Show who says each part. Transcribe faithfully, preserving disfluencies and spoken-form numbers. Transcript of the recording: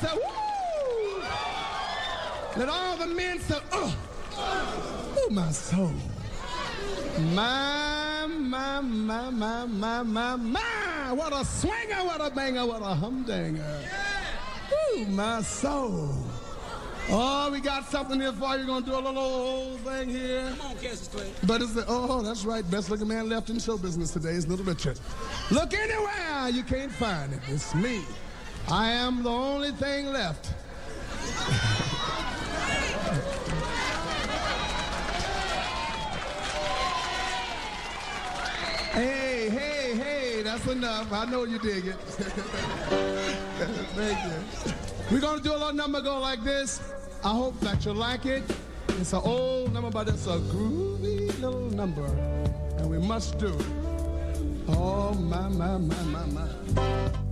Speaker 1: say, woo! Let all the men say, oh, oh, my soul. My, my, my, my, my, my, my. What a swinger, what a banger, what a humdinger. Ooh, my soul. Oh, we got something here for you. We're going to do a little old thing here.
Speaker 2: Come on, Cassius Clay.
Speaker 1: But it's the, oh, that's right. Best looking man left in show business today is Little Richard. Look anywhere, you can't find it. It's me. I am the only thing left. Hey, hey, hey, that's enough. I know you dig it. Thank you. We're going to do a little number go like this. I hope that you like it. It's an old number, but it's a groovy little number. And we must do it. Oh, my, my, my, my, my.